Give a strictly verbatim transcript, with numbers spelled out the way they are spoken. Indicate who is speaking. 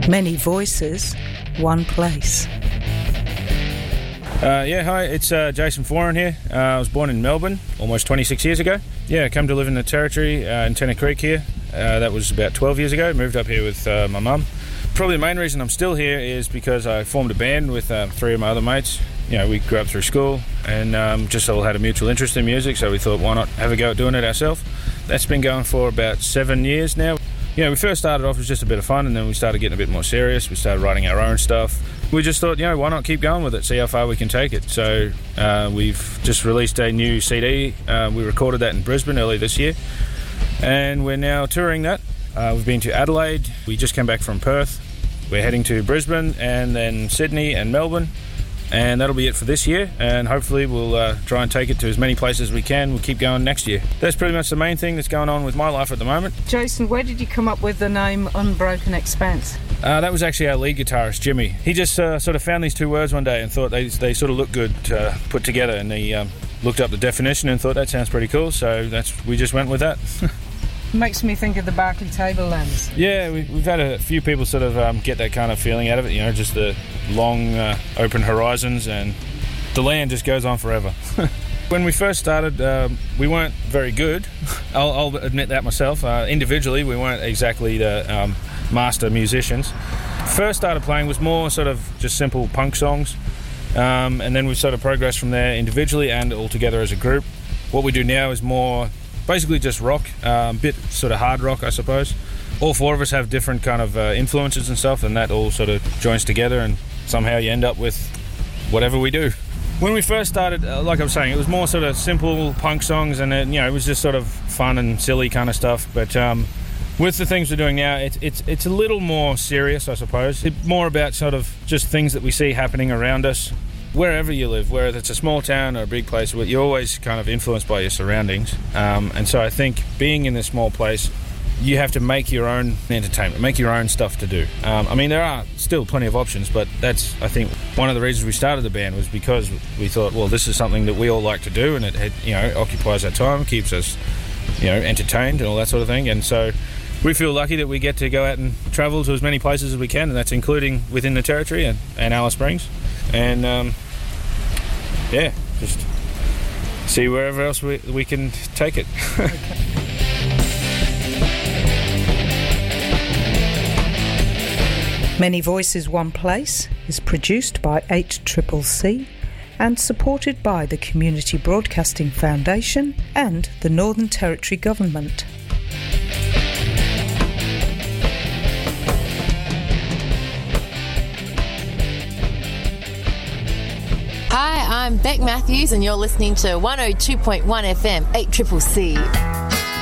Speaker 1: Many voices, one place.
Speaker 2: Uh, yeah, hi, it's uh, Jason Foran here. Uh, I was born in Melbourne almost twenty-six years ago. Yeah, I came to live in the Territory uh, in Tennant Creek here. Uh, that was about twelve years ago. Moved up here with uh, my mum. Probably the main reason I'm still here is because I formed a band with uh, three of my other mates. You know, we grew up through school and um, just all had a mutual interest in music, so we thought, why not have a go at doing it ourselves? That's been going for about seven years now. You know, we first started off as just a bit of fun, and then we started getting a bit more serious. We started writing our own stuff. We just thought, you know, why not keep going with it, see how far we can take it. So uh, we've just released a new C D. Uh, we recorded that in Brisbane early this year, and we're now touring that. Uh, we've been to Adelaide. We just came back from Perth. We're heading to Brisbane and then Sydney and Melbourne. And that'll be it for this year, and hopefully we'll uh, try and take it to as many places as we can. We'll keep going next year. That's pretty much the main thing that's going on with my life at the moment.
Speaker 1: Jason, where did you come up with the name Unbroken Expanse?
Speaker 2: Uh, that was actually our lead guitarist, Jimmy. He just uh, sort of found these two words one day and thought they they sort of looked good uh, put together, and he um, looked up the definition and thought that sounds pretty cool, so that's we just went with that.
Speaker 1: Makes me think of the Barclay Tablelands.
Speaker 2: Yeah, we, we've had a few people sort of um, get that kind of feeling out of it, you know, just the long uh, open horizons, and the land just goes on forever. When we first started, um, we weren't very good. I'll, I'll admit that myself. Uh, individually, we weren't exactly the um, master musicians. First started playing was more sort of just simple punk songs, um, and then we sort of progressed from there individually and all together as a group. What we do now is more basically just rock, a um, bit sort of hard rock, I suppose. All four of us have different kind of uh, influences and stuff, and that all sort of joins together, and somehow you end up with whatever we do. When we first started, uh, like I was saying, it was more sort of simple punk songs, and it, you know, it was just sort of fun and silly kind of stuff. But um, with the things we're doing now, it's it's it's a little more serious, I suppose. It's more about sort of just things that we see happening around us. Wherever you live, whether it's a small town or a big place, you're always kind of influenced by your surroundings. Um, and so I think being in this small place, you have to make your own entertainment, make your own stuff to do. Um, I mean, there are still plenty of options, but that's, I think, one of the reasons we started the band was because we thought, well, this is something that we all like to do, and it, it you know, occupies our time, keeps us, you know, entertained and all that sort of thing. And so we feel lucky that we get to go out and travel to as many places as we can, and that's including within the Territory and, and Alice Springs. And um, yeah, just see wherever else we, we can take it.
Speaker 1: Many Voices, One Place is produced by eight C C C and supported by the Community Broadcasting Foundation and the Northern Territory Government.
Speaker 3: Hi, I'm Beck Matthews and you're listening to one oh two point one F M, eight C C C.